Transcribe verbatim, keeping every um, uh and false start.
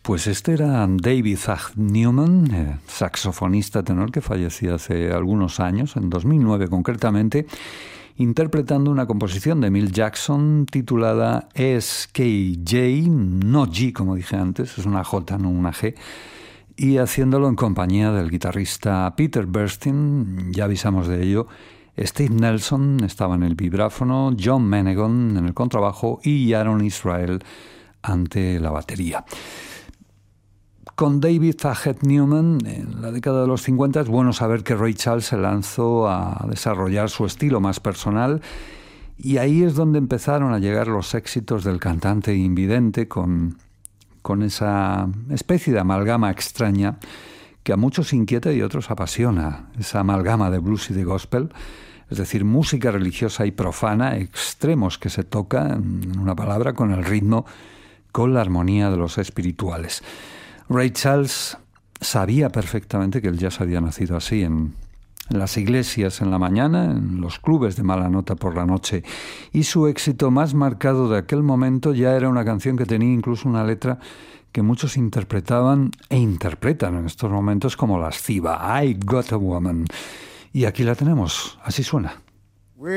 Pues este era David Zach Newman, eh, saxofonista tenor que falleció hace algunos años, en dos mil nueve concretamente, interpretando una composición de Milt Jackson titulada S K J, no G como dije antes, es una J, no una G, y haciéndolo en compañía del guitarrista Peter Bernstein, ya avisamos de ello. Steve Nelson estaba en el vibráfono, John Menegon en el contrabajo y Aaron Israel ante la batería. Con David Zach Newman, en la década de los cincuenta, es bueno saber que Ray Charles se lanzó a desarrollar su estilo más personal, y ahí es donde empezaron a llegar los éxitos del cantante invidente con, con esa especie de amalgama extraña que a muchos inquieta y a otros apasiona, esa amalgama de blues y de gospel, es decir, música religiosa y profana, extremos que se toca, en una palabra, con el ritmo, con la armonía de los espirituales. Ray Charles sabía perfectamente que el jazz había nacido así, en, en las iglesias en la mañana, en los clubes de mala nota por la noche, y su éxito más marcado de aquel momento ya era una canción que tenía incluso una letra que muchos interpretaban e interpretan en estos momentos como lasciva, I Got a Woman. Y aquí la tenemos, así suena.